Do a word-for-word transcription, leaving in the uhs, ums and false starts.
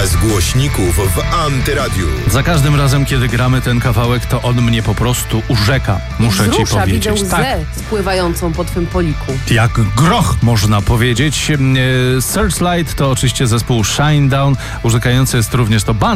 Bez głośników w Antyradiu. Za każdym razem, kiedy gramy ten kawałek, to on mnie po prostu urzeka. Muszę Wzrusza, ci powiedzieć. widzę łzę Tak, spływającą po twym poliku. jak groch, można powiedzieć. E, Searchlight to oczywiście zespół Shinedown. Urzekający jest również to band